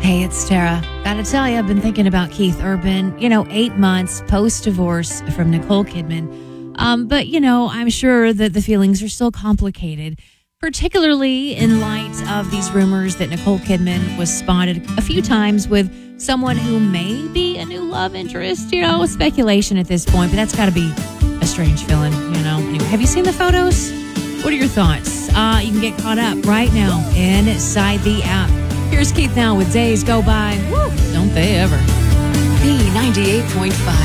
Hey, it's Tara. Gotta tell you, I've been thinking about Keith Urban. 8 months post-divorce from Nicole Kidman. But I'm sure that the feelings are still complicated, particularly in light of these rumors that Nicole Kidman was spotted a few times with someone who may be a new love interest. Speculation at this point, but that's got to be a strange feeling, Anyway, have you seen the photos? What are your thoughts? You can get caught up right now inside the app. Here's Keith now with Days Go By. Woo, don't they ever. B98.5.